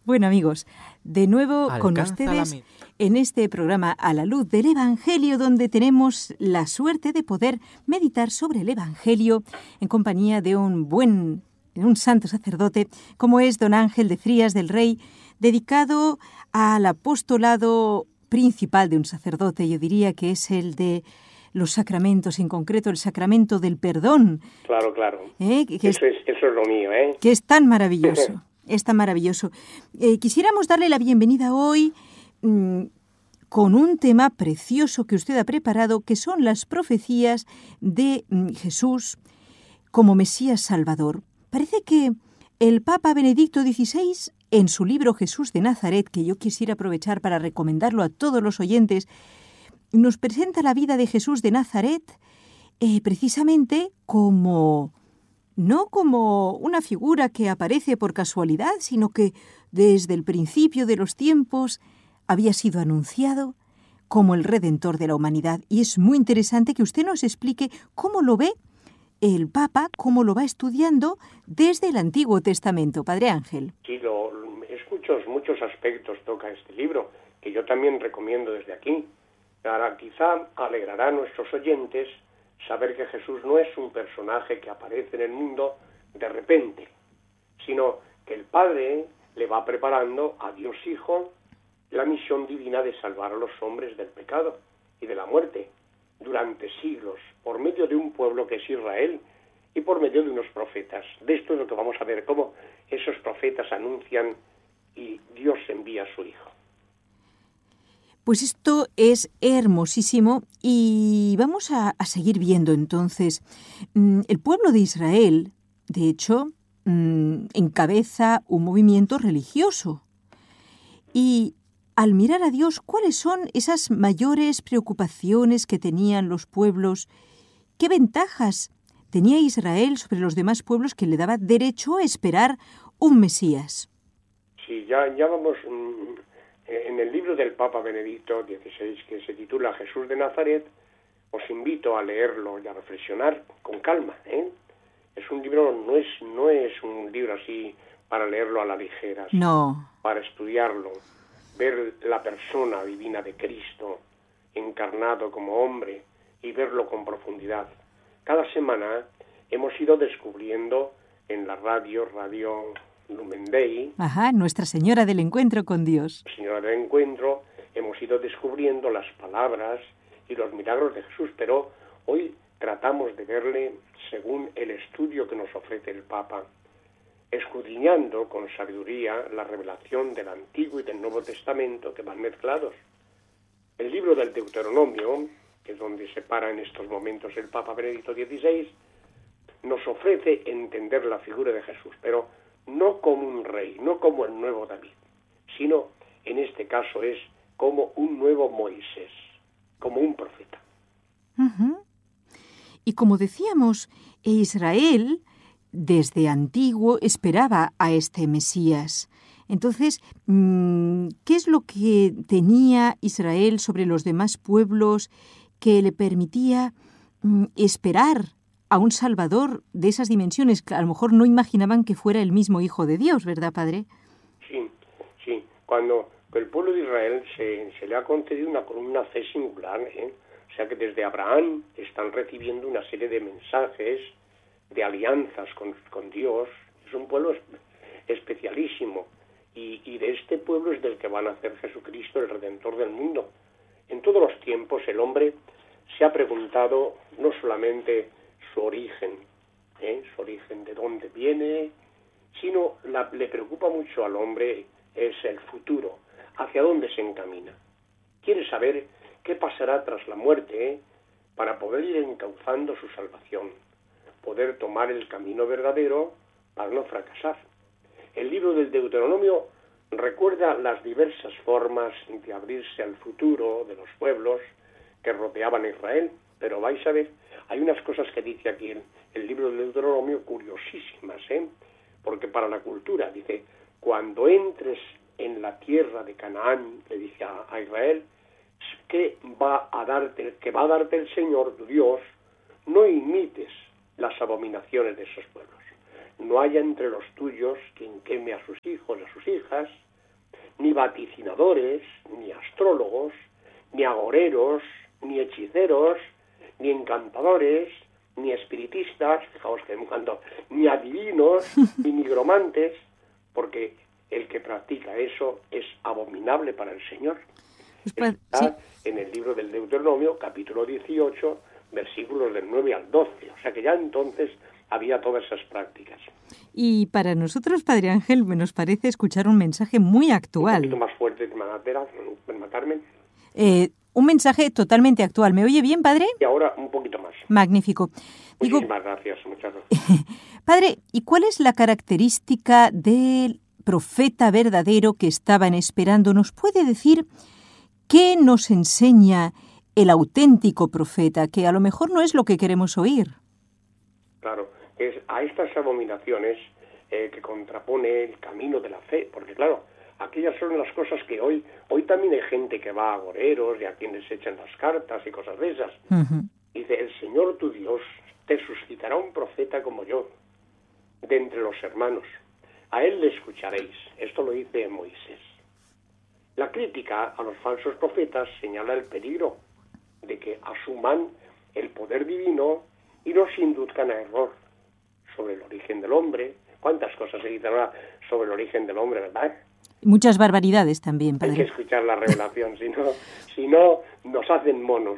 Bueno, amigos, de nuevo con Alcanza ustedes en este programa A la Luz del Evangelio, donde tenemos la suerte de poder meditar sobre el Evangelio en compañía de un santo sacerdote, como es don Ángel de Frías del Rey, dedicado al apostolado principal de un sacerdote. Yo diría que es el de los sacramentos, en concreto el sacramento del perdón. Claro. Eso es lo mío, ¿eh? Que es tan maravilloso. Es tan maravilloso. Quisiéramos darle la bienvenida hoy con un tema precioso que usted ha preparado, que son las profecías de Jesús como Mesías Salvador. Parece que el Papa Benedicto XVI, en su libro Jesús de Nazaret, que yo quisiera aprovechar para recomendarlo a todos los oyentes, nos presenta la vida de Jesús de Nazaret precisamente no como una figura que aparece por casualidad, sino que desde el principio de los tiempos había sido anunciado como el Redentor de la humanidad. Y es muy interesante que usted nos explique cómo lo ve el Papa, cómo lo va estudiando desde el Antiguo Testamento. Padre Ángel. Sí, muchos aspectos toca este libro, que yo también recomiendo desde aquí. Ahora, quizá alegrará a nuestros oyentes saber que Jesús no es un personaje que aparece en el mundo de repente, sino que el Padre le va preparando a Dios Hijo la misión divina de salvar a los hombres del pecado y de la muerte durante siglos, por medio de un pueblo que es Israel y por medio de unos profetas. De esto es lo que vamos a ver, cómo esos profetas anuncian y Dios envía a su Hijo. Pues esto es hermosísimo y vamos a seguir viendo entonces. El pueblo de Israel, de hecho, encabeza un movimiento religioso. Y al mirar a Dios, ¿cuáles son esas mayores preocupaciones que tenían los pueblos? ¿Qué ventajas tenía Israel sobre los demás pueblos que le daba derecho a esperar un Mesías? Sí, ya vamos... En el libro del Papa Benedicto XVI, que se titula Jesús de Nazaret, os invito a leerlo y a reflexionar con calma, ¿eh? Es un libro, no es un libro así para leerlo a la ligera, no, para estudiarlo, ver la persona divina de Cristo encarnado como hombre y verlo con profundidad. Cada semana hemos ido descubriendo en la Radio Lumen Dei, Nuestra Señora del Encuentro con Dios. Señora del Encuentro, hemos ido descubriendo las palabras y los milagros de Jesús, pero hoy tratamos de verle según el estudio que nos ofrece el Papa, escudriñando con sabiduría la revelación del Antiguo y del Nuevo Testamento que van mezclados. El libro del Deuteronomio, que es donde se para en estos momentos el Papa Benedicto XVI, nos ofrece entender la figura de Jesús, pero no como un rey, no como el nuevo David, sino, en este caso, es como un nuevo Moisés, como un profeta. Y como decíamos, Israel, desde antiguo, esperaba a este Mesías. Entonces, ¿qué es lo que tenía Israel sobre los demás pueblos que le permitía esperar a un Salvador de esas dimensiones que a lo mejor no imaginaban que fuera el mismo Hijo de Dios, ¿verdad, Padre? Sí. Cuando el pueblo de Israel se le ha concedido una fe singular, o sea que desde Abraham están recibiendo una serie de mensajes, de alianzas con Dios. Es un pueblo especialísimo y de este pueblo es del que va a nacer Jesucristo, el Redentor del mundo. En todos los tiempos el hombre se ha preguntado no solamente su origen de dónde viene, sino le preocupa mucho al hombre es el futuro, hacia dónde se encamina. Quiere saber qué pasará tras la muerte para poder ir encauzando su salvación, poder tomar el camino verdadero para no fracasar. El libro del Deuteronomio recuerda las diversas formas de abrirse al futuro de los pueblos que rodeaban a Israel, pero vais a ver, hay unas cosas que dice aquí el libro del Deuteronomio curiosísimas, porque para la cultura, dice, cuando entres en la tierra de Canaán, le dice a Israel, que va a darte el Señor tu Dios, no imites las abominaciones de esos pueblos. No haya entre los tuyos quien queme a sus hijos, a sus hijas, ni vaticinadores, ni astrólogos, ni agoreros, ni hechiceros, ni encantadores, ni espiritistas, fijaos que me encantó, ni adivinos, ni nigromantes, porque el que practica eso es abominable para el Señor. Está en el libro del Deuteronomio, capítulo 18, versículos del 9 al 12. O sea que ya entonces había todas esas prácticas. Y para nosotros, Padre Ángel, nos parece escuchar un mensaje muy actual. Un poquito más fuerte que Carmen. Un mensaje totalmente actual. ¿Me oye bien, Padre? Y ahora un poquito más. Magnífico. Muchísimas gracias, muchas gracias. Padre, ¿y cuál es la característica del profeta verdadero que estaban esperando? ¿Nos puede decir qué nos enseña el auténtico profeta, que a lo mejor no es lo que queremos oír? Claro, es a estas abominaciones que contrapone el camino de la fe, porque claro, aquellas son las cosas que hoy también hay gente que va a agoreros y a quienes echan las cartas y cosas de esas. Uh-huh. Dice, el Señor tu Dios te suscitará un profeta como yo, de entre los hermanos. A él le escucharéis. Esto lo dice Moisés. La crítica a los falsos profetas señala el peligro de que asuman el poder divino y no se induzcan a error sobre el origen del hombre. ¿Cuántas cosas se dicen ahora sobre el origen del hombre, verdad? Muchas barbaridades también, Padre. Hay que escuchar la revelación, si no nos hacen monos.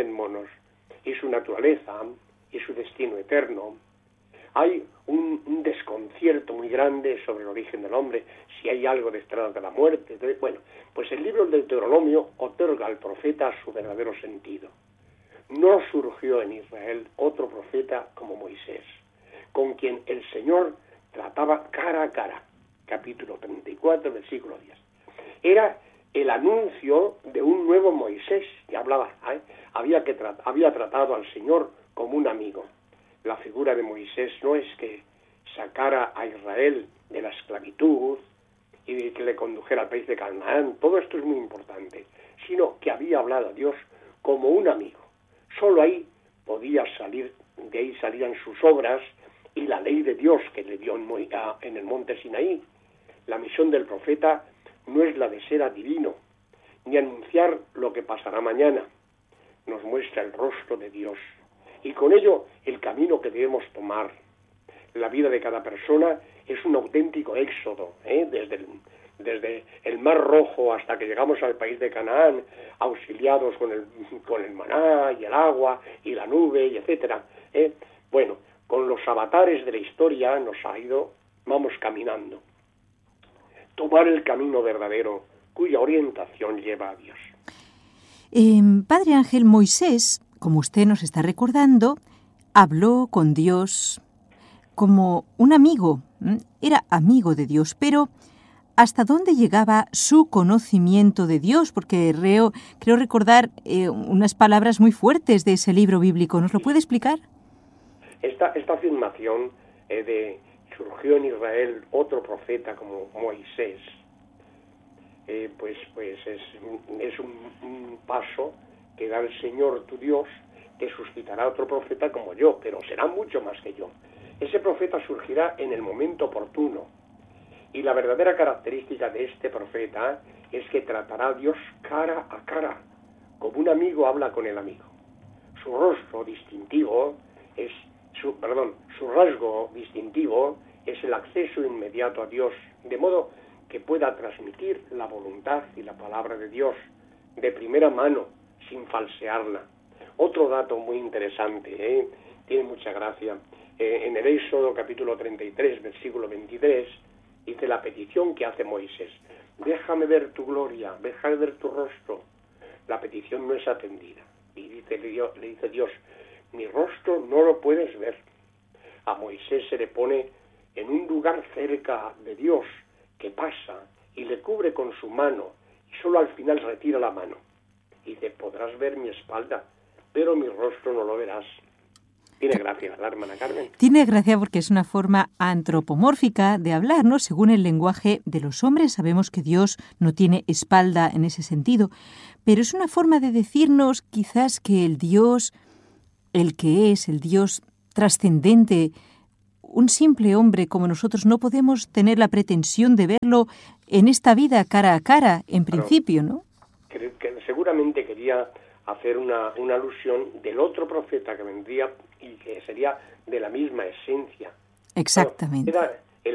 Y su naturaleza y su destino eterno. Hay un desconcierto muy grande sobre el origen del hombre, si hay algo detrás de la muerte. Bueno, pues el libro del Deuteronomio otorga al profeta su verdadero sentido. No surgió en Israel otro profeta como Moisés, con quien el Señor trataba cara a cara. Capítulo 34, versículo 10. Era el anuncio de un nuevo Moisés, que hablaba, había tratado al Señor como un amigo. La figura de Moisés no es que sacara a Israel de la esclavitud y que le condujera al país de Canaán, todo esto es muy importante, sino que había hablado a Dios como un amigo. Solo ahí podía salir, de ahí salían sus obras y la ley de Dios que le dio en el monte Sinaí. La misión del profeta no es la de ser adivino, ni anunciar lo que pasará mañana. Nos muestra el rostro de Dios y con ello el camino que debemos tomar. La vida de cada persona es un auténtico éxodo, desde el Mar Rojo hasta que llegamos al país de Canaán, auxiliados con el maná y el agua y la nube, y etcétera. Bueno, con los avatares de la historia vamos caminando. Tomar el camino verdadero, cuya orientación lleva a Dios. Padre Ángel, Moisés, como usted nos está recordando, habló con Dios como un amigo. Era amigo de Dios, pero ¿hasta dónde llegaba su conocimiento de Dios? Porque creo recordar unas palabras muy fuertes de ese libro bíblico. ¿Nos lo puede explicar? Esta afirmación surgió en Israel otro profeta como Moisés, pues es un paso que da el Señor tu Dios, que suscitará otro profeta como yo, pero será mucho más que yo. Ese profeta surgirá en el momento oportuno, y la verdadera característica de este profeta es que tratará a Dios cara a cara, como un amigo habla con el amigo. Su rasgo distintivo es el acceso inmediato a Dios, de modo que pueda transmitir la voluntad y la palabra de Dios de primera mano, sin falsearla. Otro dato muy interesante, tiene mucha gracia. En el Éxodo capítulo 33, versículo 23, dice la petición que hace Moisés: déjame ver tu gloria, déjame ver tu rostro. La petición no es atendida. Y le dice Dios: mi rostro no lo puedes ver. A Moisés se le pone en un lugar cerca de Dios, que pasa y le cubre con su mano, y solo al final retira la mano. Y dice: podrás ver mi espalda, pero mi rostro no lo verás. Tiene gracia, ¿verdad, hermana Carmen? Tiene gracia porque es una forma antropomórfica de hablar, ¿no? Según el lenguaje de los hombres, sabemos que Dios no tiene espalda en ese sentido, pero es una forma de decirnos quizás que el Dios, el que es el Dios trascendente, un simple hombre como nosotros, no podemos tener la pretensión de verlo en esta vida cara a cara, en principio, ¿no? Que seguramente quería hacer una alusión del otro profeta que vendría y que sería de la misma esencia. Exactamente. Claro,